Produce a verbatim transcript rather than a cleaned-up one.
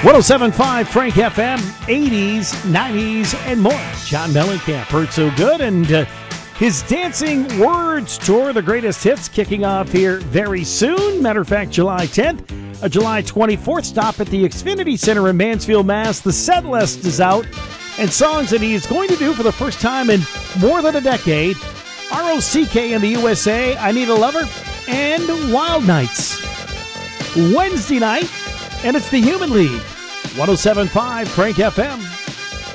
one oh seven point five Frank F M, eighties, nineties, and more. John Mellencamp, Heard So Good, and uh, his Dancing Words Tour, the greatest hits, kicking off here very soon. Matter of fact, July tenth, a July twenty-fourth stop at the Xfinity Center in Mansfield, Mass. The set list is out, and songs that he is going to do for the first time in more than a decade. R O C K in the U S A, I Need a Lover, and Wild Nights. Wednesday night, and it's the Human League. one oh seven point five Frank F M.